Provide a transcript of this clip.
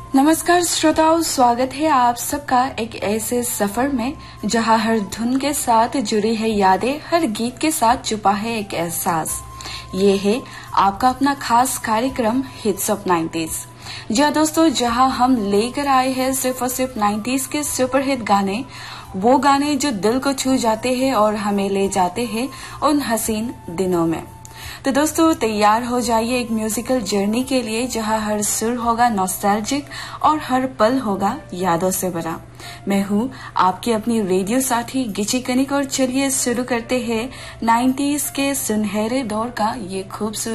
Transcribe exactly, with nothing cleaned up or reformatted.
नमस्कार श्रोताओं, स्वागत है आप सबका एक ऐसे सफर में जहां हर धुन के साथ जुड़ी है यादें, हर गीत के साथ छुपा है एक एहसास। ये है आपका अपना खास कार्यक्रम हिट्स ऑफ नाइंटीज़। जी हाँ दोस्तों, जहां हम लेकर आए हैं सिर्फ और सिर्फ नाइंटीज़ के सुपरहिट गाने, वो गाने जो दिल को छू जाते हैं और हमें ले जाते हैं उन हसीन दिनों में। तो दोस्तों तैयार हो जाइए एक म्यूजिकल जर्नी के लिए जहां हर सुर होगा नॉस्टैल्जिक और हर पल होगा यादों से भरा। मैं हूं आपकी अपनी रेडियो साथी गिची कनिक और चलिए शुरू करते हैं नाइंटीज़ के सुनहरे दौर का ये खूबसूरत